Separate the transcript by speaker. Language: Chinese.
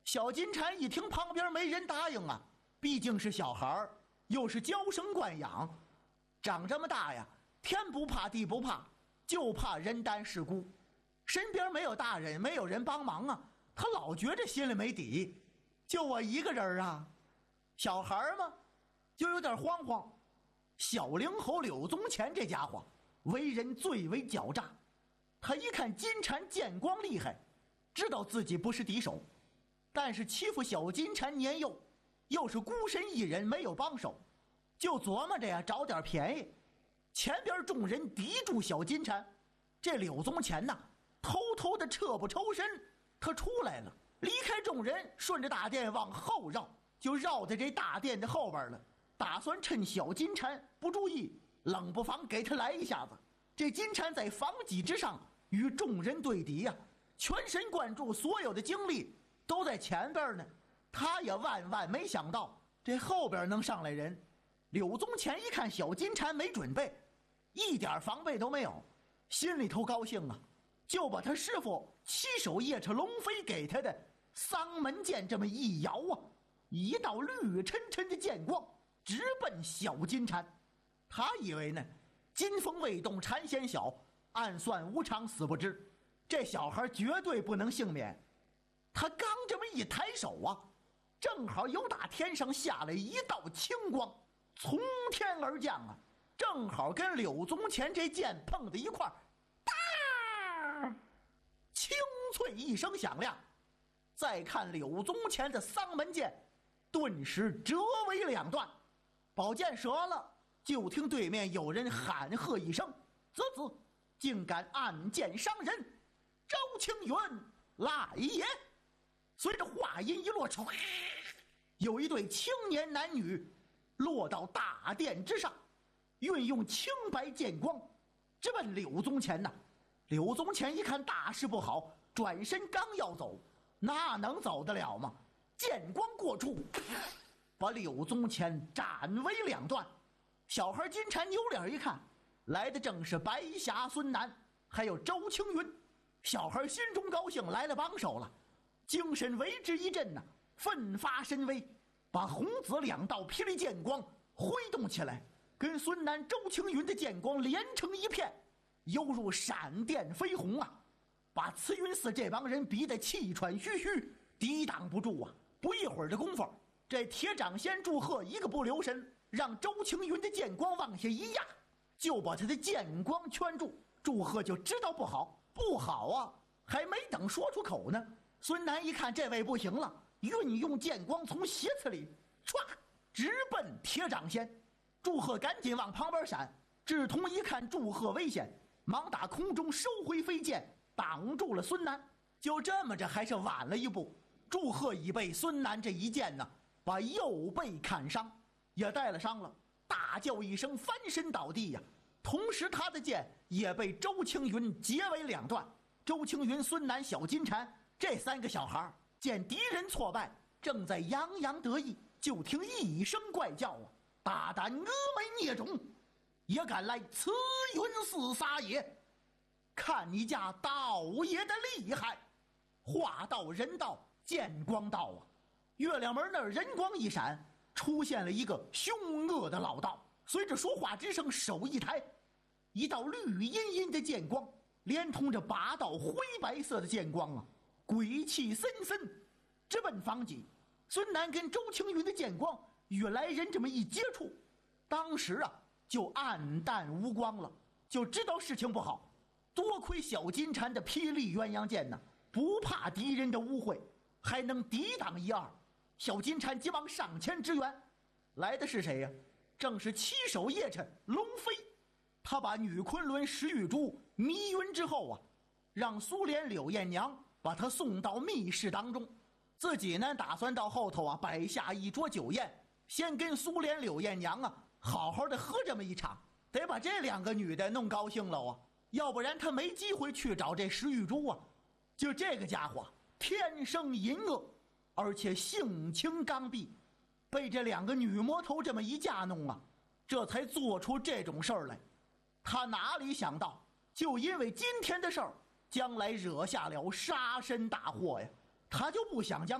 Speaker 1: 小金蝉一听旁边没人答应啊，毕竟是小孩又是娇生惯养，长这么大呀，天不怕地不怕，就怕人单势孤，身边没有大人，没有人帮忙啊，他老觉着心里没底，就我一个人啊。小孩嘛，就有点慌慌。小灵猴柳宗乾这家伙为人最为狡诈，他一看金蝉剑光厉害，知道自己不是敌手，但是欺负小金蝉年幼，又是孤身一人没有帮手，就琢磨着呀找点便宜。前边众人敌住小金蝉，这柳宗乾呐偷偷的撤不抽身，他出来了，离开众人，顺着大殿往后绕，就绕在这大殿的后边了，打算趁小金蝉不注意，冷不防给他来一下子。这金蝉在房脊之上与众人对敌呀，全神贯注，所有的精力都在前边呢。他也万万没想到这后边能上来人。柳宗乾一看小金蝉没准备，一点防备都没有，心里头高兴啊，就把他师傅七手夜叉龙飞给他的丧门剑这么一摇啊，一道绿沉沉的剑光直奔小金蝉。他以为呢金风未动蝉先小，暗算无常死不知，这小孩绝对不能幸免。他刚这么一抬手啊，正好有打天上下来一道青光，从天而降啊，正好跟柳宗乾这剑碰在一块儿，哒，清脆一声响亮。再看柳宗乾的丧门剑，顿时折为两段，宝剑折了。就听对面有人喊喝一声：“啧啧，竟敢暗箭伤人，周青云来也！”随着话音一落，有一对青年男女落到大殿之上，运用青白剑光直奔柳宗乾呐。柳宗乾一看大事不好，转身刚要走，那能走得了吗？剑光过处，把柳宗乾斩为两段。小孩金蝉扭脸一看，来的正是白霞孙楠还有周青云。小孩心中高兴，来了帮手了，精神为之一振呐，奋发神威，把红紫两道霹雳剑光挥动起来，跟孙楠周青云的剑光连成一片，犹如闪电飞鸿啊，把慈云寺这帮人逼得气喘吁吁，抵挡不住啊。不一会儿的功夫，这铁掌仙祝贺一个不留神，让周青云的剑光往下一压，就把他的剑光圈住。祝贺就知道不好，不好啊，还没等说出口呢，孙楠一看这位不行了，运用剑光从鞋子里唰直奔铁掌仙。祝贺赶紧往旁边闪，志同一看祝贺危险，忙打空中收回飞剑，挡住了孙楠。就这么着还是晚了一步，祝贺已被孙楠这一剑呢把右背砍伤，也带了伤了，大叫一声翻身倒地呀。同时他的剑也被周青云截为两段。周青云、孙楠、小金蝉这三个小孩见敌人挫败，正在洋洋得意，就听一声怪叫啊，大胆峨眉孽种，也敢来慈云寺撒野，看你家道爷的厉害。话到人到，剑光到啊，月亮门那儿人光一闪，出现了一个凶恶的老道。随着说话之声，手一抬，一道绿茵茵的剑光连同着8道灰白色的剑光啊，鬼气森森直奔房脊。孙楠跟周青云的剑光与来人这么一接触，当时啊就暗淡无光了，就知道事情不好。多亏小金蝉的霹雳鸳鸯剑呢，不怕敌人的污秽，还能抵挡一二。小金蝉急忙上前支援，来的是谁呀？正是七手夜叉龙飞。他把女昆仑石玉珠迷晕之后啊，让苏联柳艳娘把她送到密室当中，自己呢打算到后头啊摆下一桌酒宴，先跟苏联柳艳娘啊好好的喝这么一场，得把这两个女的弄高兴了啊，要不然他没机会去找这石玉珠啊。就这个家伙天生淫恶，而且性情刚愎，被这两个女魔头这么一架弄啊，这才做出这种事儿来。他哪里想到，就因为今天的事儿，将来惹下了杀身大祸呀，他就不想将